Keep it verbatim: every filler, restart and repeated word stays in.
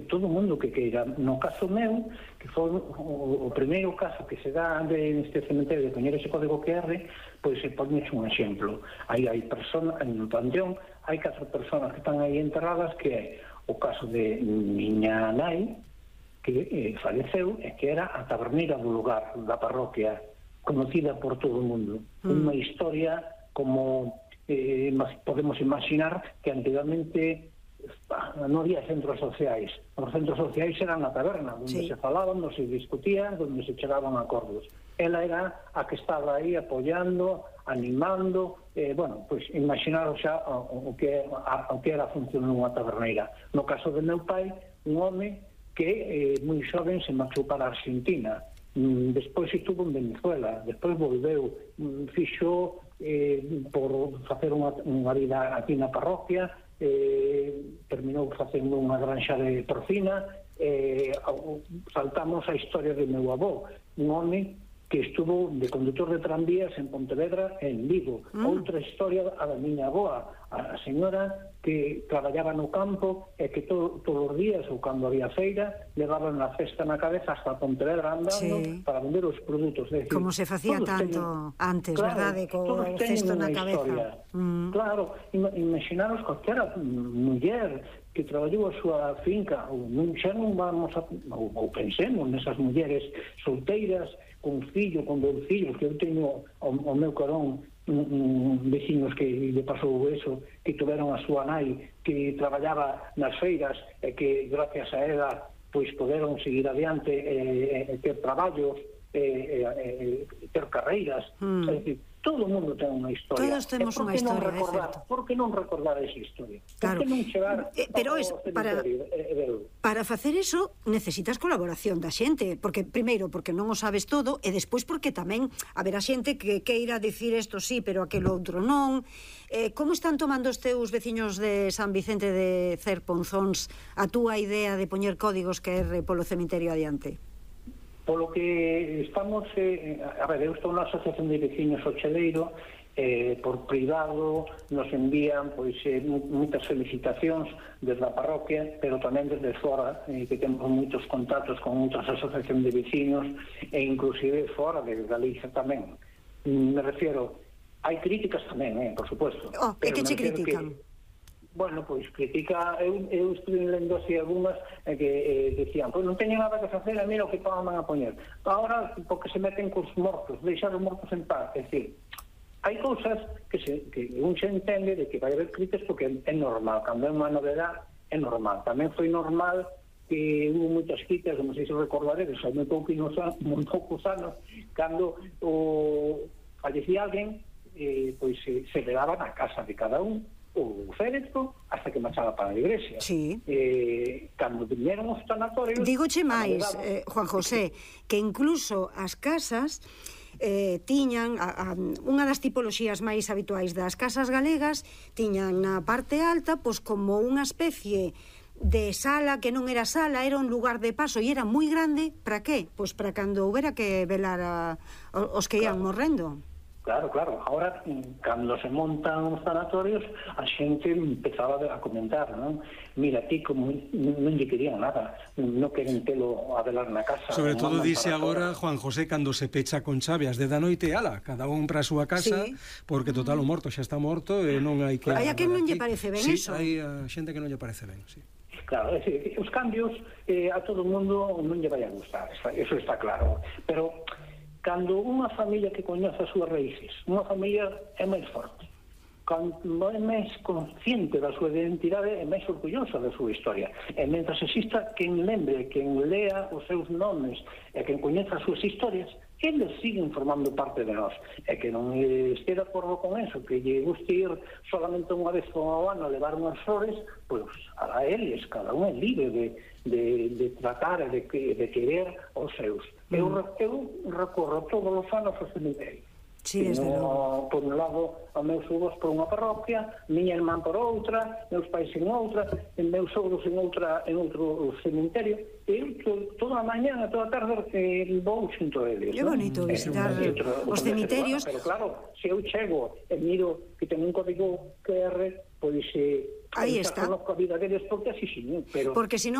todo o mundo que queira. No caso meu, que foi o, o primeiro caso que se dá neste cementerio de poñer ese código Q R, pois se pone un exemplo. Aí hai personas, en o panteón, hai catro personas que están aí enterradas, que é o caso de miña nai, que eh, faleceu, e que era a taberneira do lugar, da parroquia, conocida por todo o mundo. Mm. Unha historia como eh, podemos imaginar que antigamente non había centros sociais. Os centros sociais eran na taberna, onde sí. se falaban, onde se discutían, onde se chegaban a acordos. Ela era a que estaba aí apoiando, animando, eh, bueno, pois imaginaros xa o, o, que, a, o que era a función dunha taberneira. No caso de meu pai, un home que eh, moi xoven se marchou para a Argentina, mm, despois estuvo en Venezuela, despois volveu, mm, fixo eh, por facer unha, unha vida aquí na parroquia, eh, terminou facendo unha granxa de porcina, eh, saltamos a historia de meu avó, un home que estuvo de conductor de tranvías en Pontevedra e en Vigo. Mm. Outra historia a da miña avoa, a señora que traballaba no campo e que todo, todos os días, ou cando había feira, levaban a cesta na cabeza hasta Pontevedra andando, sí, para vender os produtos. Decir, como se facía tanto teñen, antes, claro, verdade, co cesto na cabeza. Mm. Claro, imaginaros calquera muller que traballou a súa finca, ou non, xa non vamos a, ou, ou pensemos nesas mulleres solteiras, con fillo, con dous fillos, que eu teño ao, ao meu carón un, un, vecinos que lle pasou eso, que tuveron a súa nai que traballaba nas feiras e que gracias a ela pois poderon seguir adiante e, e ter traballos, e, e, e ter carreiras. Mm. É dicir, todo o mundo ten unha historia. Todos temos unha historia, é certo. Por que non recordar esa historia? Claro. Por que non chegar eh, pero es, para, para facer eso necesitas colaboración da xente, porque primeiro porque non o sabes todo, e despois porque tamén haberá xente que queira dicir isto sí, pero aquelo outro non. Eh, como están tomando os teus veciños de San Vicente de Cerponzóns a túa idea de poñer códigos Q R polo cemiterio adiante? Polo que estamos, eh, a ver, eu estou na Asociación de Veciños Ocheleiro, eh, por privado nos envían pois eh, moitas felicitacións desde a parroquia, pero tamén desde fora, eh, que temos moitos contactos con outras asociacións de veciños e inclusive fora de Galicia tamén. Me refiero, hai críticas tamén, eh, por suposto. Oh, e que che critican? Que, bueno, pois critica, eu, eu estuve lendo así algunhas eh, que eh, decían, pois non teño nada que facer, a mira o que van a poñer. Ahora, porque se meten cos mortos, deixar os mortos en paz. É dicir, hai cousas que, se, que un se entende de que vai haber críticas porque é normal, cando é unha novedade é normal. Tamén foi normal que hubo moitas críticas, non sei se recordaredes, hai moi poucos anos, cando o fallecía alguén, eh, pois se, se le daba na casa de cada un o féretro hasta que marchaba para a iglesia. Sí. Eh, cando vinieron os tanatorios... Dígoche máis, eh, Juan José, que incluso as casas eh, tiñan a, a, unha das tipoloxías máis habituais das casas galegas, tiñan na parte alta pois como unha especie de sala que non era sala, era un lugar de paso e era moi grande. Para que? Pois para cando houbera que velar a, os que ian claro. morrendo. Claro, claro. Ahora, cando se montan os sanatorios, a xente empezaba a comentar, non? Mira, ti como non lle querían nada, non queren telo a velar na casa. Sobre todo dice agora, Juan José, cando se pecha con chave as de da noite, ala, cada un para a súa casa, sí. porque total o morto xa está morto e non hai que... Hai a que non lle parece ben sí, eso. Sí, hai a xente que non lle parece ben, sí. Claro, é dicir, os cambios eh, a todo o mundo non lle vai a gustar, eso está claro. Pero... cando unha familia que coñece as súas raíces, unha familia é máis forte, cando é máis consciente da súa identidade, é máis orgullosa da súa historia. E mentras exista quen lembre, quen lea os seus nomes e quen coñeza as súas historias, eles siguen formando parte de nós. E que non este de acordo con eso, que lle guste ir solamente unha vez ao ano a levar unhas flores, pois a eles, cada un é libre de, de, de tratar e de, de querer os seus. Mm. Eu, eu recorro todos os anos ao cemiterio. Sí, desde logo. Por un lado, os meus sogros por unha parroquia, miña irmán por outra, meus pais en outra, e meus sogros en outra en outro cemiterio. E eu to, toda a mañá, toda a tarde eh, vou xunto a eles. É bonito visitar eh, os cemiterios. Pero claro, se eu chego e miro que ten un código Q R, pois eh, aí está. Conozco a vida deles porque así, sí, pero... Porque se non